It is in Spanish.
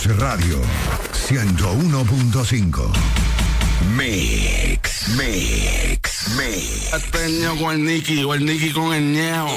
Radio 101.5. Mix. Ateño con el Nicky con el ñeo.